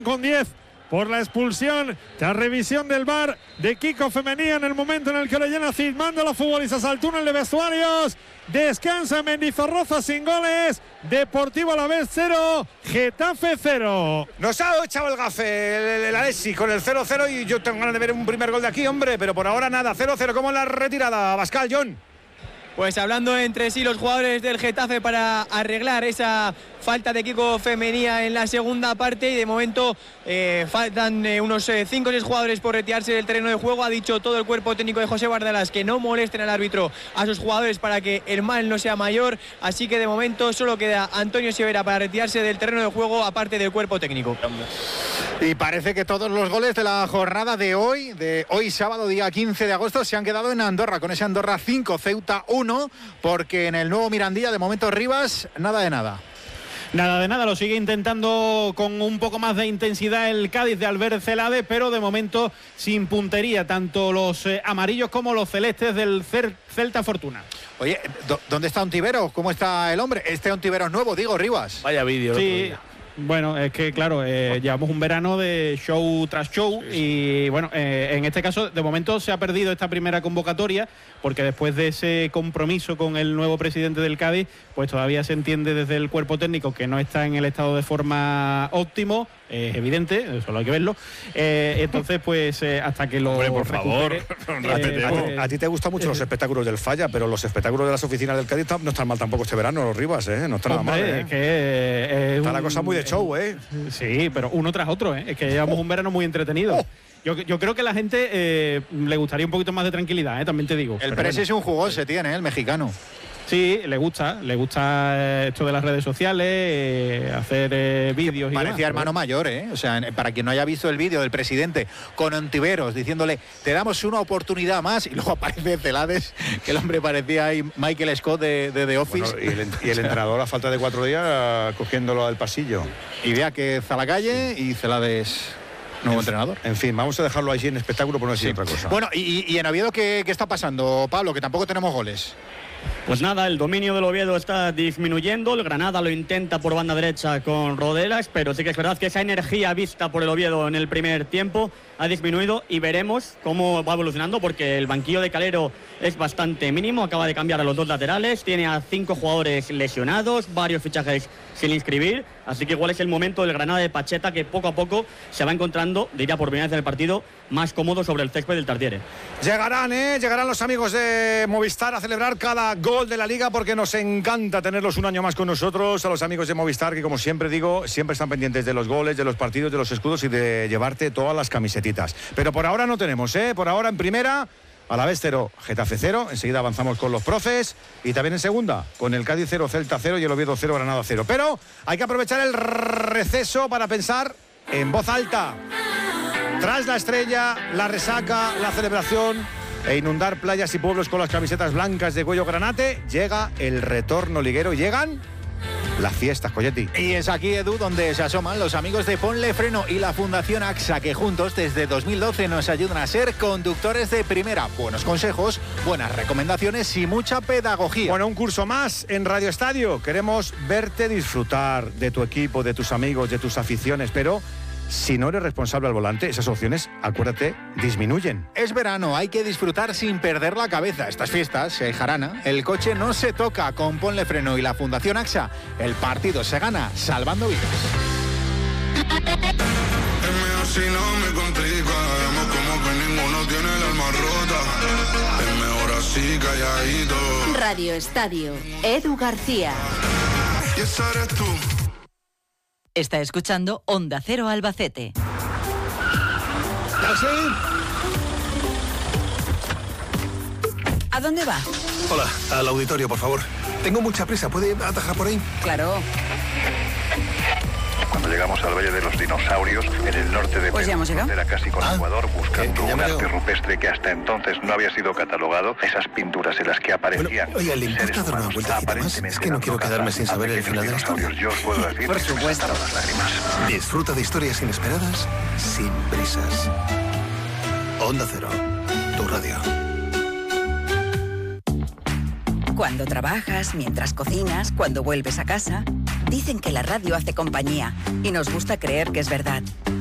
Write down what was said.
con 10 por la expulsión tras revisión del VAR de Kiko Femenía en el momento en el que Orellana manda a los futbolistas al túnel de vestuarios. Descansa Mendizorroza sin goles. Deportivo Alavés 0, Getafe 0. Nos ha echado el gafe el Alessi con el 0-0 y yo tengo ganas de ver un primer gol de aquí, hombre, pero por ahora nada, 0-0. ¿Cómo la retirada, Abascal, John? Pues hablando entre sí los jugadores del Getafe para arreglar esa falta de Kiko Femenía en la segunda parte, y de momento faltan unos 5 o 6 jugadores por retirarse del terreno de juego. Ha dicho todo el cuerpo técnico de José Bardalas que no molesten al árbitro, a sus jugadores, para que el mal no sea mayor, así que de momento solo queda Antonio Severa para retirarse del terreno de juego, aparte del cuerpo técnico. Y parece que todos los goles de la jornada de hoy sábado día 15 de agosto, se han quedado en Andorra, con ese Andorra 5, Ceuta 1, porque en el nuevo Mirandilla de momento Rivas nada de nada. Nada de nada, lo sigue intentando con un poco más de intensidad el Cádiz de Albert Celades, pero de momento sin puntería, tanto los amarillos como los celestes del Celta Fortuna. Oye, ¿dónde está Ontiveros? ¿Cómo está el hombre? Este Ontiveros nuevo, digo, Rivas. Vaya vídeo. Sí. Bueno, es que claro, llevamos un verano de show tras show, y bueno, en este caso de momento se ha perdido esta primera convocatoria, porque después de ese compromiso con el nuevo presidente del Cádiz, pues todavía se entiende desde el cuerpo técnico que no está en el estado de forma óptimo, es evidente, solo hay que verlo, entonces pues hasta que lo... Hombre, por favor. A ti te gustan mucho los espectáculos del Falla, pero los espectáculos de las oficinas del Cádiz no están mal tampoco este verano, los Rivas, no están nada mal. Es que está la cosa muy de show, Sí, pero uno tras otro, es que llevamos un verano muy entretenido. Yo creo que a la gente le gustaría un poquito más de tranquilidad, también te digo. El Pérez es un jugón, se tiene, el mexicano. Sí, le gusta esto de las redes sociales, hacer vídeos y parecía demás, hermano mayor, O sea, para quien no haya visto el vídeo del presidente con Ontiveros diciéndole, te damos una oportunidad más, y luego aparece Celades, que el hombre parecía ahí Michael Scott de The Office. Bueno, y el entrenador a falta de 4 días cogiéndolo al pasillo. Idea que Zalacalle y Celades... nuevo entrenador. En fin, vamos a dejarlo allí en espectáculo por no decir otra cosa. Bueno, y en Oviedo, ¿qué está pasando, Pablo? Que tampoco tenemos goles. Pues nada, el dominio del Oviedo está disminuyendo. El Granada lo intenta por banda derecha con Rodelas, pero sí que es verdad que esa energía vista por el Oviedo en el primer tiempo ha disminuido, y veremos cómo va evolucionando, porque el banquillo de Calero es bastante mínimo. Acaba de cambiar a los 2 laterales, tiene a 5 jugadores lesionados, varios fichajes sin inscribir, así que igual es el momento del Granada de Pacheta, que poco a poco se va encontrando, diría por primera vez en el partido, más cómodo sobre el césped del Tartiere. Llegarán los amigos de Movistar a celebrar cada gol de la Liga, porque nos encanta tenerlos un año más con nosotros, a los amigos de Movistar, que como siempre digo, siempre están pendientes de los goles, de los partidos, de los escudos y de llevarte todas las camisetitas. Pero por ahora no tenemos, por ahora en primera, Alavés 0, Getafe 0, enseguida avanzamos con los profes, y también en segunda, con el Cádiz 0, Celta 0 y el Oviedo 0, Granada 0. Pero hay que aprovechar el receso para pensar en voz alta. Tras la estrella, la resaca, la celebración e inundar playas y pueblos con las camisetas blancas de cuello granate, llega el retorno liguero y llegan las fiestas, Coyetti. Y es aquí, Edu, donde se asoman los amigos de Ponle Freno y la Fundación AXA, que juntos desde 2012 nos ayudan a ser conductores de primera. Buenos consejos, buenas recomendaciones y mucha pedagogía. Bueno, un curso más en Radio Estadio. Queremos verte disfrutar de tu equipo, de tus amigos, de tus aficiones, pero si no eres responsable al volante, esas opciones, acuérdate, disminuyen. Es verano, hay que disfrutar sin perder la cabeza. Estas fiestas, si hay jarana, el coche no se toca. Con Ponle Freno y la Fundación AXA, el partido se gana salvando vidas. Si no me complica, vemos como que ninguno tiene el alma rota. Es mejor así, calladito. Radio Estadio, Edu García. Y esa eres tú. Está escuchando Onda Cero Albacete. ¿A dónde va? Hola, al auditorio, por favor. Tengo mucha prisa, ¿puede atajar por ahí? Claro. Cuando llegamos al Valle de los Dinosaurios, en el norte de pues Perú, frontera casi con Ecuador, buscando un arte rupestre que hasta entonces no había sido catalogado, esas pinturas en las que aparecían. Bueno, oiga, ¿le importa dar una vueltecita más? Es que no quiero quedarme sin saber el final de la historia. Yo os puedo decir por supuesto. Las lágrimas. Disfruta de historias inesperadas, sin prisas. Onda Cero, tu radio. Cuando trabajas, mientras cocinas, cuando vuelves a casa, Dicen que la radio hace compañía y nos gusta creer que es verdad.